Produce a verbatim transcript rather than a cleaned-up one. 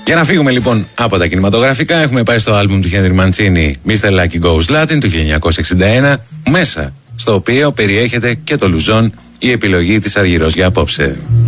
Για να φύγουμε λοιπόν από τα κινηματογραφικά, έχουμε πάει στο άλμπουμ του Henry Mancini, μίστερ Lucky Goes Latin του χίλια εννιακόσια εξήντα ένα, μέσα στο οποίο περιέχεται και το Λουζόν, η επιλογή της Αργυρός για απόψε.